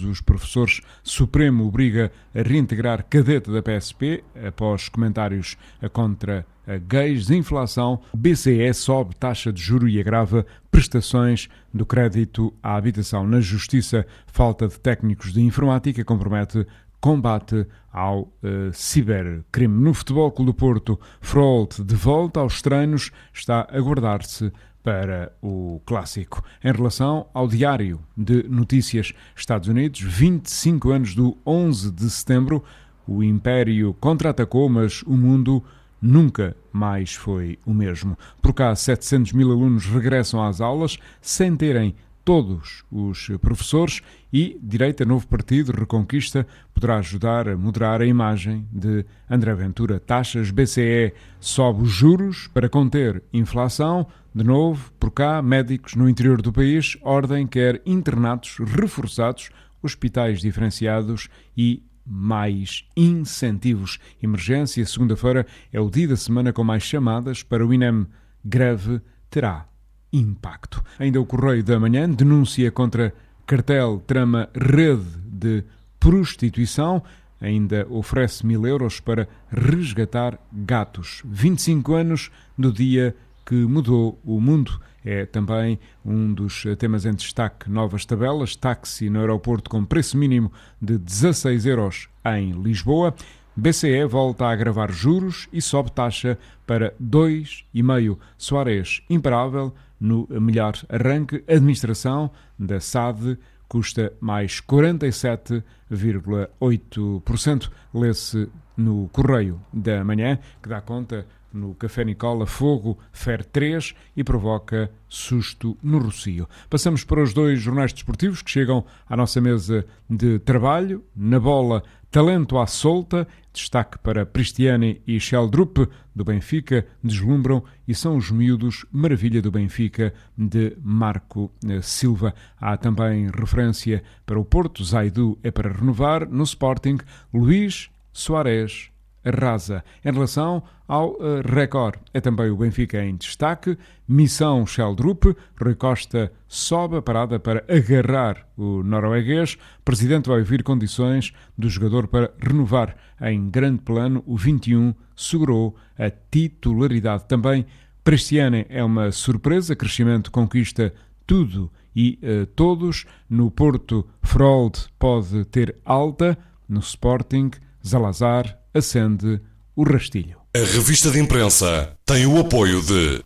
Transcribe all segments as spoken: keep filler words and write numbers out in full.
os professores. Supremo obriga a reintegrar cadete da P S P após comentários contra gays. Inflação. B C E sobe taxa de juro e agrava prestações do crédito à habitação. Na Justiça, falta de técnicos de informática compromete combate ao uh, cibercrime. No Futebol Clube do Porto, Frolt de volta aos treinos, está a guardar-se para o Clássico. Em relação ao Diário de Notícias, Estados Unidos, vinte e cinco anos do onze de setembro, o Império contra-atacou, mas o mundo nunca mais foi o mesmo. Por cá, setecentos mil alunos regressam às aulas sem terem todos os professores e Direita Novo Partido Reconquista poderá ajudar a moderar a imagem de André Ventura. Taxas. B C E sobe os juros para conter inflação. De novo, por cá, médicos no interior do país, Ordem quer internatos reforçados, hospitais diferenciados e mais incentivos. Emergência. Segunda-feira é o dia da semana com mais chamadas para o INEM. Greve terá impacto. Ainda o Correio da Manhã, denúncia contra cartel trama rede de prostituição, ainda oferece mil euros para resgatar gatos. vinte e cinco anos do dia que mudou o mundo. É também um dos temas em destaque. Novas tabelas, táxi no aeroporto com preço mínimo de dezasseis euros em Lisboa. B C E volta a agravar juros e sobe taxa para dois vírgula cinco. Soares imparável no melhor arranque. Administração da S A D custa mais quarenta e sete vírgula oito por cento. Lê-se no Correio da Manhã, que dá conta no Café Nicola, fogo fere três e provoca susto no Rossio. Passamos para os dois jornais desportivos que chegam à nossa mesa de trabalho. Na bola, talento à solta, destaque para Cristiane e Sheldrup do Benfica, deslumbram e são os miúdos maravilha do Benfica de Marco Silva. Há também referência para o Porto, Zaidu é para renovar. No Sporting, Luís Soares arrasa. Em relação ao uh, Record, é também o Benfica em destaque. Missão Sheldrup, Rui Costa sobe a parada para agarrar o norueguês. Presidente vai ouvir condições do jogador para renovar. Em grande plano, o vinte e um segurou a titularidade. Também Cristiane é uma surpresa, crescimento conquista tudo e uh, todos. No Porto, Frolt pode ter alta. No Sporting, Zalazar acende o rastilho. A revista de imprensa tem o apoio de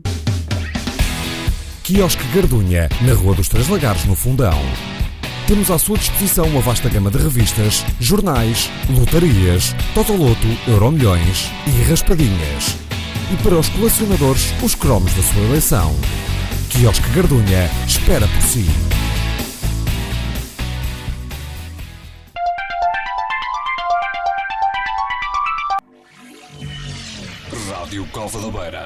Quiosque Gardunha, na Rua dos Três Lagares, no Fundão. Temos à sua disposição uma vasta gama de revistas, jornais, lotarias, Totoloto, Euromilhões e raspadinhas. E para os colecionadores, os cromos da sua eleição. Quiosque Gardunha espera por si. Rádio Cova da Beira.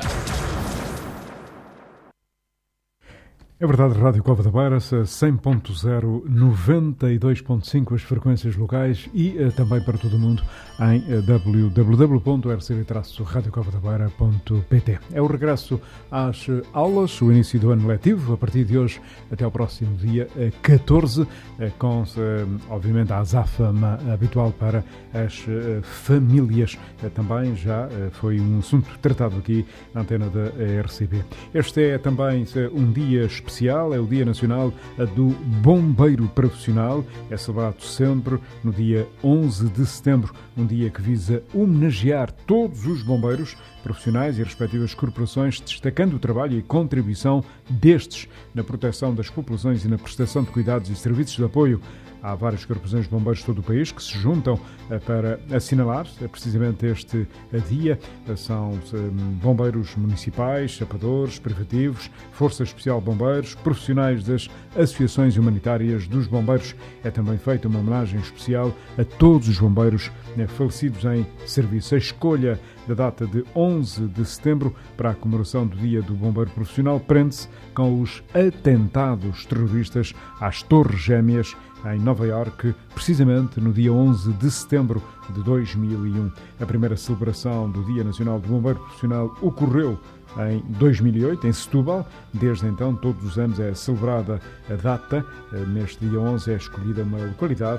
É verdade, Rádio Cova da Beira, cem ponto zero, noventa e dois ponto cinco as frequências locais e uh, também para todo o mundo em uh, w w w ponto r c b traço radio cova da beira ponto p t. É o regresso às uh, aulas, o início do ano letivo, a partir de hoje até ao próximo dia uh, catorze, uh, com uh, obviamente a azáfama habitual para as uh, famílias. Uh, também já uh, foi um assunto tratado aqui na antena da R C B. Este é também uh, um dia especial. É o Dia Nacional do Bombeiro Profissional. É celebrado sempre no dia onze de setembro, um dia que visa homenagear todos os bombeiros profissionais e respectivas corporações, destacando o trabalho e contribuição destes na proteção das populações e na prestação de cuidados e serviços de apoio. Há várias corporações de bombeiros de todo o país que se juntam para assinalar precisamente este dia. São bombeiros municipais, chapadores, privativos, Força Especial de Bombeiros, profissionais das associações humanitárias dos bombeiros. É também feita uma homenagem especial a todos os bombeiros falecidos em serviço. A escolha da data de onze de setembro para a comemoração do Dia do Bombeiro Profissional prende-se com os atentados terroristas às Torres Gêmeas em Nova Iorque, precisamente no dia onze de setembro de dois mil e um. A primeira celebração do Dia Nacional do Bombeiro Profissional ocorreu em dois mil e oito, em Setúbal. Desde então, todos os anos é celebrada a data. Neste dia onze é escolhida uma localidade